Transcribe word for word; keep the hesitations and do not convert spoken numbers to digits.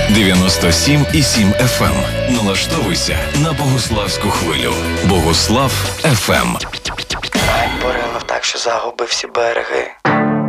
дев'яносто сім і сім еф ем. Налаштовуйся на Богуславську хвилю. Богуслав еф ем. Ай, поринув так, що загубив всі береги.